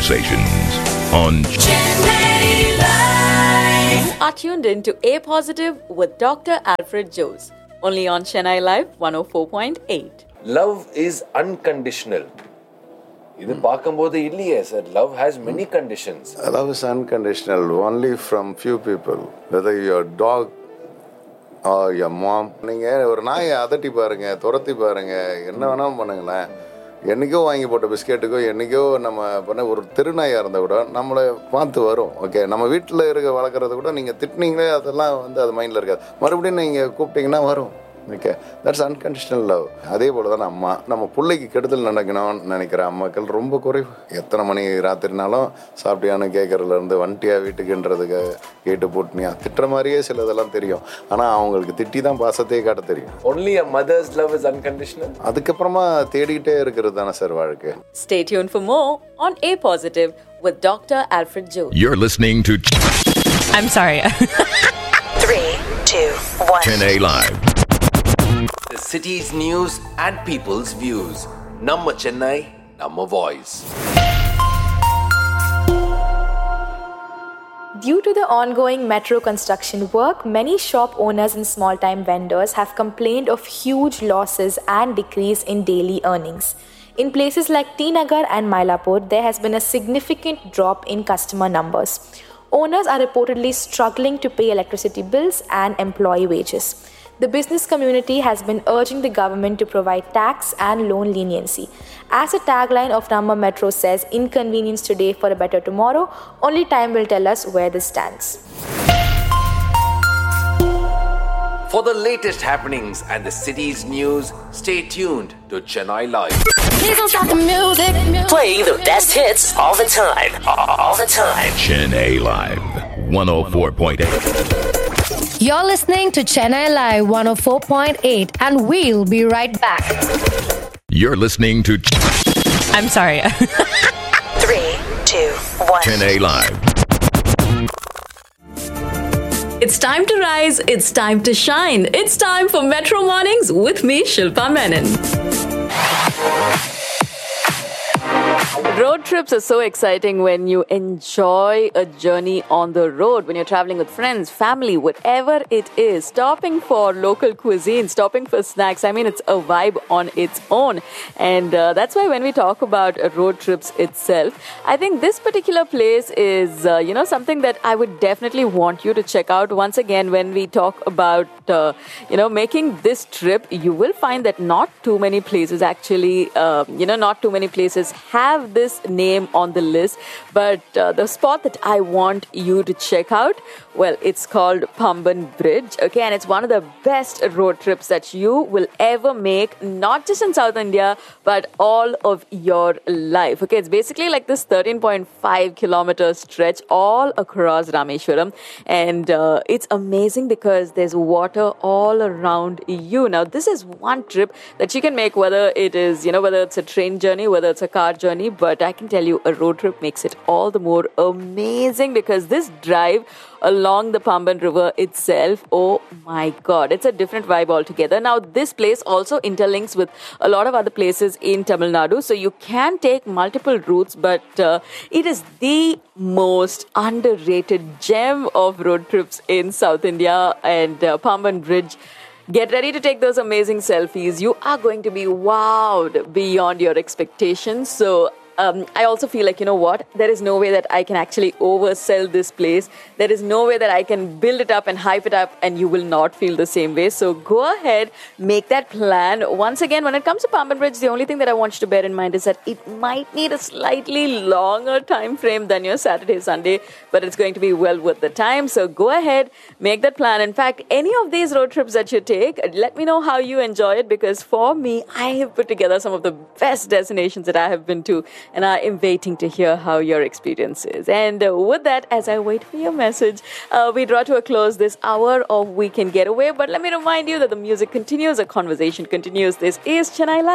conversations on Chennai Live. You are tuned in to A Positive with Dr. Alfred Jose, only on Chennai Live 104.8. Love is unconditional. இது பார்க்கும்போது இல்லையே sir, love has many conditions. Love is unconditional only from few people, whether your dog or your mom. நீங்கள் ஒரு நாயை அதட்டி பாருங்க, துரத்தி பாருங்க, என்ன வேணாலும் பண்ணுங்களேன். என்றைக்கோ வாங்கி போட்ட பிஸ்கெட்டுக்கோ என்றைக்கோ நம்ம பண்ண ஒரு திருநாயாக இருந்தால் கூட நம்மளை பார்த்து வரும். ஓகே, நம்ம வீட்டில் இருக்க வளர்க்குறத கூட நீங்கள் திட்டினீங்களே அதெல்லாம் அது மைண்டில் இருக்காது. மறுபடியும் நீங்கள் கூப்பிட்டீங்கன்னா வரும். Okay, that's unconditional love. அதே போல் தான் அம்மா, நம்ம பிள்ளைக்கு கெடுதல் நடக்கணும்னு நினைக்கிற அம்மாக்கள் ரொம்ப குறைவு. எத்தனை மணி ராத்திரினாலும் சாப்பிட்டியான்னு கேட்குறதுலேருந்து வண்டியா வீட்டுக்குன்றதுக்கு கேட்டு போட்டுனியா திட்டுற மாதிரியே சில இதெல்லாம் தெரியும். ஆனால் அவங்களுக்கு திட்டி தான் பாசத்தையே காட்ட தெரியும். Only a mother's love is unconditional. அதுக்கப்புறமா தேடிக்கிட்டே இருக்கிறது தானே சார் வாழ்க்கை. Stay tuned for more on A Positive with Dr. Alfred Jose. You're listening to I'm sorry. 3, 2, 1. Chennai Live. The city's news and people's views. Namma Chennai, Namma voice. Due to the ongoing metro construction work, many shop owners and small-time vendors have complained of huge losses and decrease in daily earnings. In places like T Nagar and Mylapore, there has been a significant drop in customer numbers. Owners are reportedly struggling to pay electricity bills and employee wages. The business community has been urging the government to provide tax and loan leniency. As the tagline of Namma Metro says, inconvenience today for a better tomorrow, only time will tell us where this stands. For the latest happenings and the city's news, stay tuned to Chennai Live. Please don't stop the music. Playing the best hits all the time. All the time. Chennai Live 104.8. You're listening to Chennai Live 104.8 and we'll be right back. You're listening to I'm sorry. 3, 2, 1. Chennai Live. It's time to rise, it's time to shine. It's time for Metro Mornings with me, Shilpa Menon. Road trips are so exciting when you enjoy a journey on the road, when you're traveling with friends, family, whatever it is. Stopping for local cuisine, stopping for snacks. I mean, it's a vibe on its own. And that's why when we talk about road trips itself, I think this particular place is, something that I would definitely want you to check out. Once again, when we talk about, making this trip, you will find that not too many places actually, not too many places have this name on the list, but the spot that I want you to check out, well, it's called Pamban Bridge, okay, and it's one of the best road trips that you will ever make, not just in South India, but all of your life, okay. It's basically like this 13.5 kilometer stretch all across Rameshwaram, and it's amazing because there's water all around you. Now, this is one trip that you can make, whether it is, whether it's a train journey, whether it's a car journey, but I can tell you a road trip makes it all the more amazing because this drive along the Pamban River itself, oh my God, it's a different vibe altogether. Now, this place also interlinks with a lot of other places in Tamil Nadu, so you can take multiple routes, but it is the most underrated gem of road trips in South India, and Pamban Bridge. Get ready to take those amazing selfies. You are going to be wowed beyond your expectations. So I also feel like, there is no way that I can actually oversell this place. There is no way that I can build it up and hype it up and you will not feel the same way. So go ahead, make that plan. Once again, when it comes to Pamban Bridge, the only thing that I want you to bear in mind is that it might need a slightly longer time frame than your Saturday, Sunday, but it's going to be well worth the time. So go ahead, make that plan. In fact, any of these road trips that you take, let me know how you enjoy it, because for me, I have put together some of the best destinations that I have been to, and I am waiting to hear how your experience is. And with that, as I wait for your message, we draw to a close this hour of Weekend Getaway. But let me remind you that the music continues, the conversation continues. This is Chennai Live.